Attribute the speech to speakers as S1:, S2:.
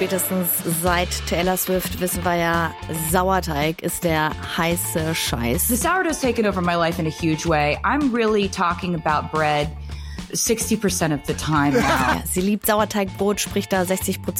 S1: spätestens seit Taylor Swift wissen wir ja, Sauerteig ist der heiße Scheiß.
S2: The sourdough's taken over my life in a huge way. I'm really talking about bread 60% of the time now.
S1: Ja, sie liebt Sauerteigbrot, spricht da 60%